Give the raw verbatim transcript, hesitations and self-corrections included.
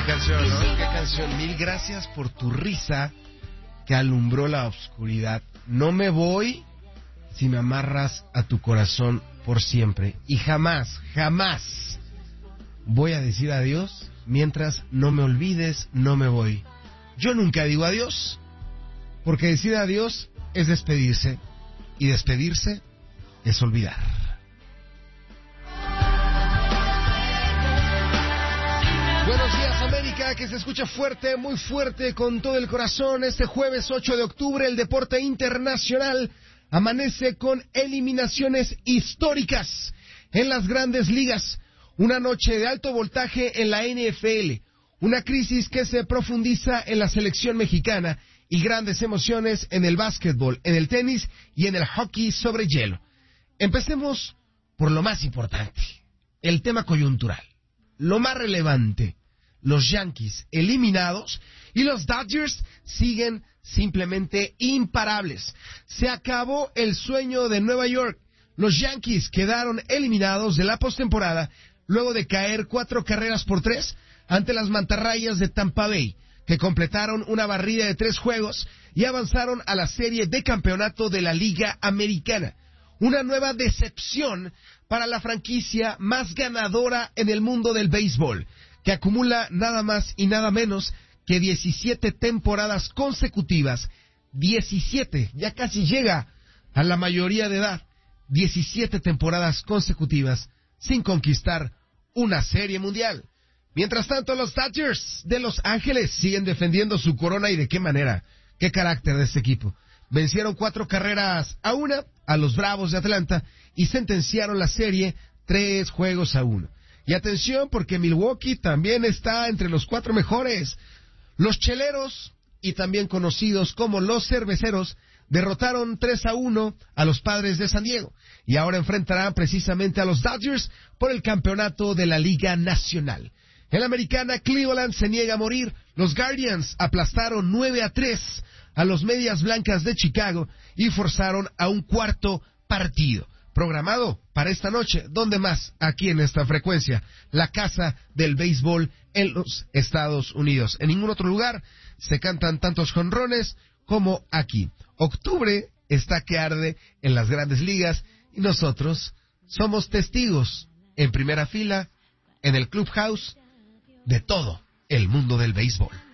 canción, ¿no? Qué canción. Mil gracias por tu risa que alumbró la oscuridad. No me voy si me amarras a tu corazón por siempre. Y jamás, jamás voy a decir adiós mientras no me olvides, no me voy. Yo nunca digo adiós, porque decir adiós es despedirse, y despedirse es olvidar. Buenos días, América, que se escucha fuerte, muy fuerte, con todo el corazón. Este jueves ocho de octubre, el deporte internacional amanece con eliminaciones históricas en las grandes ligas. Una noche de alto voltaje en la N F L, una crisis que se profundiza en la selección mexicana y grandes emociones en el básquetbol, en el tenis y en el hockey sobre hielo. Empecemos por lo más importante, el tema coyuntural, lo más relevante. Los Yankees eliminados y los Dodgers siguen simplemente imparables. Se acabó el sueño de Nueva York. Los Yankees quedaron eliminados de la postemporada luego de caer cuatro carreras por tres ante las mantarrayas de Tampa Bay, que completaron una barrida de tres juegos y avanzaron a la serie de campeonato de la Liga Americana. Una nueva decepción para la franquicia más ganadora en el mundo del béisbol, que acumula nada más y nada menos que diecisiete temporadas consecutivas, diecisiete, ya casi llega a la mayoría de edad, diecisiete temporadas consecutivas sin conquistar una serie mundial. Mientras tanto, los Dodgers de Los Ángeles siguen defendiendo su corona, y de qué manera, qué carácter de este equipo. Vencieron cuatro carreras a una a los Bravos de Atlanta y sentenciaron la serie tres juegos a uno. Y atención, porque Milwaukee también está entre los cuatro mejores. Los Cheleros, y también conocidos como los Cerveceros, derrotaron tres a uno a los Padres de San Diego, y ahora enfrentarán precisamente a los Dodgers por el campeonato de la Liga Nacional. En la Americana, Cleveland se niega a morir. Los Guardians aplastaron nueve a tres a los Medias Blancas de Chicago y forzaron a un cuarto partido programado para esta noche. ¿Dónde más? Aquí en esta frecuencia, la casa del béisbol en los Estados Unidos. En ningún otro lugar se cantan tantos jonrones como aquí. Octubre está que arde en las grandes ligas y nosotros somos testigos en primera fila, en el clubhouse, de todo el mundo del béisbol.